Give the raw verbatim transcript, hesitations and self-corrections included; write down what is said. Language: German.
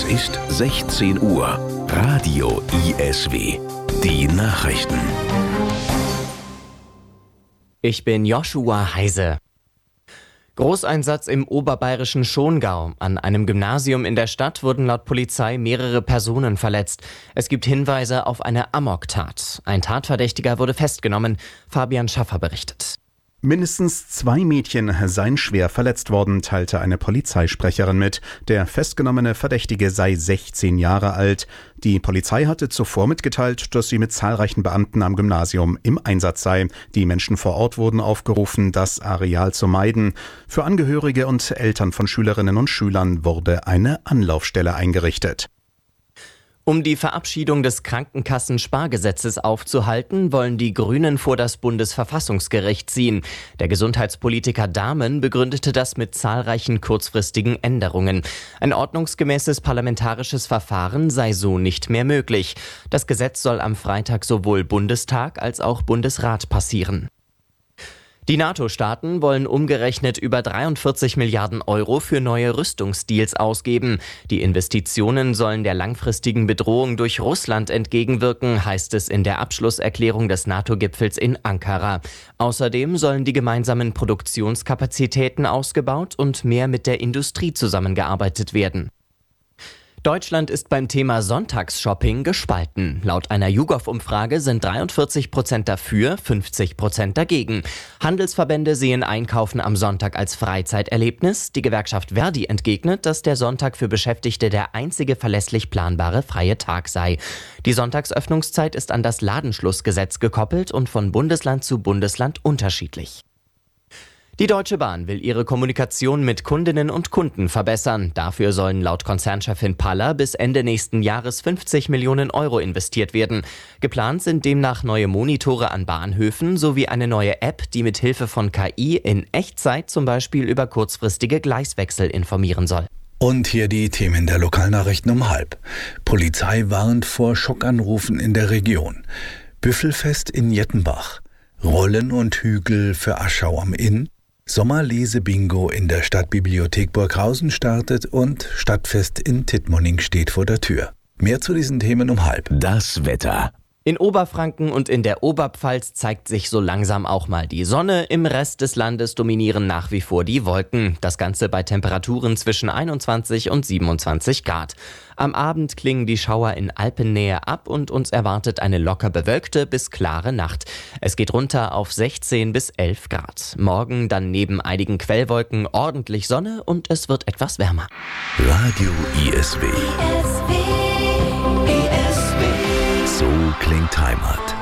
ist sechzehn Uhr. Radio I S W. Die Nachrichten. Ich bin Joshua Heise. Großeinsatz im oberbayerischen Schongau. An einem Gymnasium in der Stadt wurden laut Polizei mehrere Personen verletzt. Es gibt Hinweise auf eine Amoktat. Ein Tatverdächtiger wurde festgenommen. Fabian Schaffer berichtet. Mindestens zwei Mädchen seien schwer verletzt worden, teilte eine Polizeisprecherin mit. Der festgenommene Verdächtige sei sechzehn Jahre alt. Die Polizei hatte zuvor mitgeteilt, dass sie mit zahlreichen Beamten am Gymnasium im Einsatz sei. Die Menschen vor Ort wurden aufgerufen, das Areal zu meiden. Für Angehörige und Eltern von Schülerinnen und Schülern wurde eine Anlaufstelle eingerichtet. Um die Verabschiedung des Krankenkassenspargesetzes aufzuhalten, wollen die Grünen vor das Bundesverfassungsgericht ziehen. Der Gesundheitspolitiker Dahmen begründete das mit zahlreichen kurzfristigen Änderungen. Ein ordnungsgemäßes parlamentarisches Verfahren sei so nicht mehr möglich. Das Gesetz soll am Freitag sowohl Bundestag als auch Bundesrat passieren. Die NATO-Staaten wollen umgerechnet über dreiundvierzig Milliarden Euro für neue Rüstungsdeals ausgeben. Die Investitionen sollen der langfristigen Bedrohung durch Russland entgegenwirken, heißt es in der Abschlusserklärung des NATO-Gipfels in Ankara. Außerdem sollen die gemeinsamen Produktionskapazitäten ausgebaut und mehr mit der Industrie zusammengearbeitet werden. Deutschland ist beim Thema Sonntagsshopping gespalten. Laut einer YouGov-Umfrage sind dreiundvierzig Prozent dafür, fünfzig Prozent dagegen. Handelsverbände sehen Einkaufen am Sonntag als Freizeiterlebnis. Die Gewerkschaft Verdi entgegnet, dass der Sonntag für Beschäftigte der einzige verlässlich planbare freie Tag sei. Die Sonntagsöffnungszeit ist an das Ladenschlussgesetz gekoppelt und von Bundesland zu Bundesland unterschiedlich. Die Deutsche Bahn will ihre Kommunikation mit Kundinnen und Kunden verbessern. Dafür sollen laut Konzernchefin Paller bis Ende nächsten Jahres fünfzig Millionen Euro investiert werden. Geplant sind demnach neue Monitore an Bahnhöfen sowie eine neue App, die mit Hilfe von K I in Echtzeit zum Beispiel über kurzfristige Gleiswechsel informieren soll. Und hier die Themen der Lokalnachrichten um halb. Polizei warnt vor Schockanrufen in der Region. Büffelfest in Jettenbach. Rollen und Hügel für Aschau am Inn. Sommerlese-Bingo in der Stadtbibliothek Burghausen startet und Stadtfest in Tittmoning steht vor der Tür. Mehr zu diesen Themen um halb. Das Wetter. In Oberfranken und in der Oberpfalz zeigt sich so langsam auch mal die Sonne. Im Rest des Landes dominieren nach wie vor die Wolken. Das Ganze bei Temperaturen zwischen einundzwanzig und siebenundzwanzig Grad. Am Abend klingen die Schauer in Alpennähe ab und uns erwartet eine locker bewölkte bis klare Nacht. Es geht runter auf sechzehn bis elf Grad. Morgen dann neben einigen Quellwolken ordentlich Sonne und es wird etwas wärmer. Radio I S W. So klingt Heimat.